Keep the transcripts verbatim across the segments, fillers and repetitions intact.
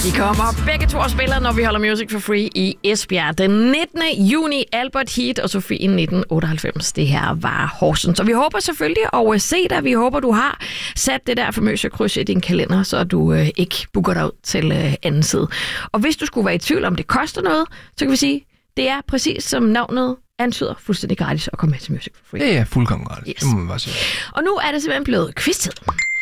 De kommer begge to og spiller, når vi holder Music for Free i Esbjerg. Den nittende juni, Albert Heat og Sofie nitten otteoghalvfems. Det her var Horsens. Så vi håber selvfølgelig at se dig. Vi håber, du har sat det der famøse kryds i din kalender, så du øh, ikke booker dig ud til øh, anden side. Og hvis du skulle være i tvivl om, det koster noget, så kan vi sige, det er præcis som navnet antyder, fuldstændig gratis at komme med til Music for Free. Det er fuldkommen gratis. Yes. Det må man bare sige. Og nu er det simpelthen blevet quiz-tid.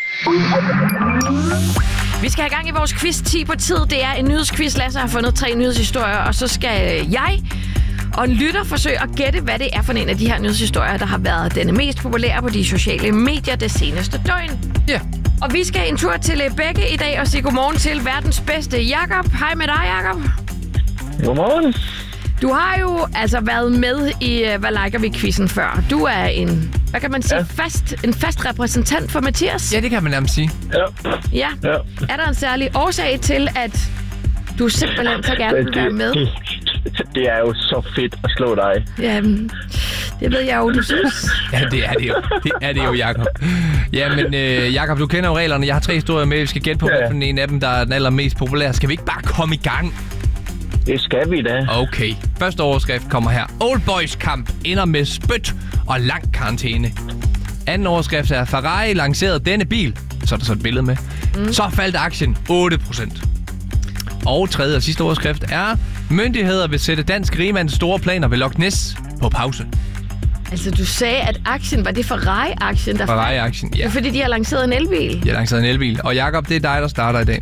Vi skal have gang i vores quiz ti på tid. Det er en nyhedsquiz. Lasse har fundet tre nyhedshistorier, og så skal jeg og en lytter forsøge at gætte, hvad det er for en af de her nyhedshistorier, der har været den mest populære på de sociale medier det seneste døgn. Ja. Yeah. Og vi skal en tur til Begge i dag og sige godmorgen til verdens bedste Jakob. Hej med dig, Jakob. Godmorgen. Du har jo altså været med i Hvad liker vi-quizzen før. Du er en, hvad kan man sige, ja. fast, en fast repræsentant for Mathias. Ja, det kan man nærmest sige. Ja. Ja. ja. Er der en særlig årsag til, at du simpelthen så gerne vil være med? Det, det er jo så fedt at slå dig. Ja, det ved jeg jo, du synes. Ja, det er det jo. Det er det jo, Jakob. Ja, men øh, Jakob, du kender jo reglerne. Jeg har tre historier med. Vi skal gætte på, ja. hvilken en af dem, der er den allermest populære. Skal vi ikke bare komme i gang? Det skal vi da. Okay. Første overskrift kommer her. Old Boys kamp ender med spyt og lang karantæne. Anden overskrift er, Ferrari lancerede denne bil. Så er der så et billede med. Mm. Så faldt aktien otte procent. Og tredje og sidste overskrift er, myndigheder vil sætte dansk rigmands store planer ved Loch Ness på pause. Altså, du sagde, at aktien var det Ferrari-aktien, der Ferrari-aktien, ja. Det er fordi, de har lanceret en elbil. De har lanceret en elbil. Og Jakob, det er dig, der starter i dag.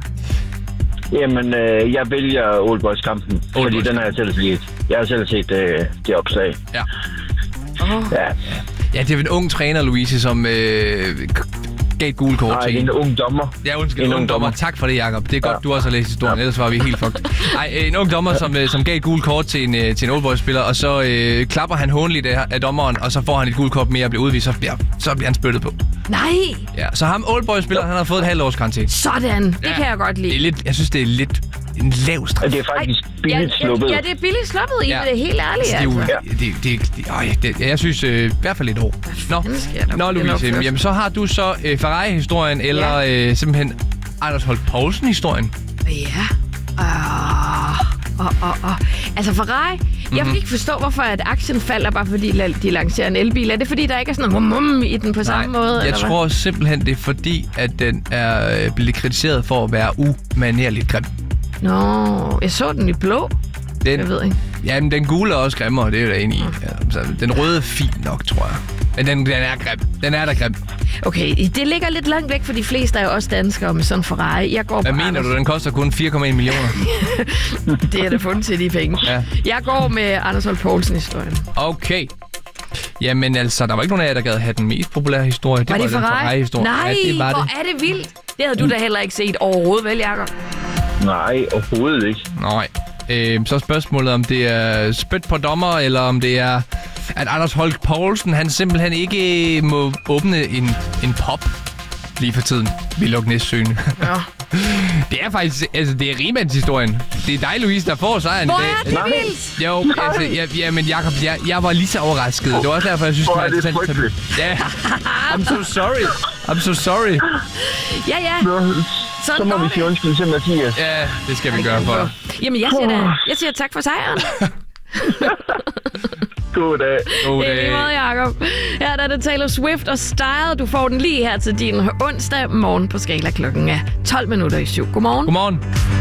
Jamen, øh, jeg vælger Old Boys-kampen, Old fordi Boys. Den har jeg selv set. Jeg har selv set øh, det opslag. Ja. Oh. Ja. Ja, det er en ung træner, Louise, som øh, gav et gule kort Nej, til en. en ung dommer. Ja, undskyld, en, en ung dommer. dommer. Tak for det, Jakob. Det er godt, ja. du også har læst historien, ja. ellers var vi helt fucked. Ej, en ung dommer, som, som gav et gule kort til en, til en Old Boys-spiller, og så øh, klapper han håndeligt af, af dommeren, og så får han et gule kort mere og bliver udvist, så bliver, så bliver han spyttet på. Nej! Ja, så ham Old Boys-spilleren, han har fået et halvt års karantæne. Sådan, det ja. kan jeg godt lide. Det er lidt, jeg synes, det er lidt en lav straf. Det er faktisk billigt ja, sluppet. Ja, ja, det er billigt sluppet i, ja. det er helt ærligt. Det, altså. det, det, det, det, øj, det, jeg synes øh, i hvert fald et år. Nå, Nå Louise, jamen, så har du så øh, Ferrari-historien, eller ja. øh, simpelthen Anders Holk Poulsen-historien. Ja. Uh, uh, uh, uh. Altså Ferrari, mm-hmm. jeg kan ikke forstå, hvorfor at aktien falder, bare fordi de lancerer en elbil. Er det fordi, der ikke er sådan noget mum i den på samme Nej, måde? jeg eller tror hvad? simpelthen, det er fordi, at den er blevet kritiseret for at være umanerligt grim. Nå, jeg så den i blå. Den, jeg ved ikke. Jamen, den gule er også grimmere, det er jo der enig i. Ja, den røde er fin nok, tror jeg. Men den, den er grim. Den er da grim. Okay, det ligger lidt langt væk, for de fleste er jo også danskere med sådan en Ferrari. Jeg går Hvad mener Anders... du? Den koster kun fire komma en millioner? Det er da fundet til de penge. Ja. Jeg går med Anders Holk Poulsen-historien. Okay. Jamen altså, der var ikke nogen af jer, der gad have den mest populære historie. Det var, var det den Ferrari-historie. Nej, ja, det var hvor det. er det vildt. Det havde du da heller ikke set overhovedet, vel, Jakob? Nej, overhovedet ikke. Nej. Øh, så spørgsmålet, om det er spyt på dommer, eller om det er, at Anders Holk Poulsen, han simpelthen ikke må åbne en, en pop lige for tiden ved Loch Ness-søen. Ja. Det er faktisk, altså det er rigmandshistorien. Det er dig, Louise, der får sejren i dag. Hvor er det vildt? Jo, altså, ja, ja, men Jakob, jeg, jeg var lige så overrasket. Det var også derfor, jeg synes, det var interessant. Ja, I'm so sorry. I'm so sorry. Ja, ja. Så, så må vi sige undskyld til Mathias. Ja, det skal vi gøre for dig. Jamen, jeg siger, da, jeg siger tak for sejren. God dag. God dag. Hey, måde, Jacob. Her er det Taylor Swift og Style. Du får den lige her til din onsdag morgen på skala klokken er tolv minutter i syv. Godmorgen. Godmorgen.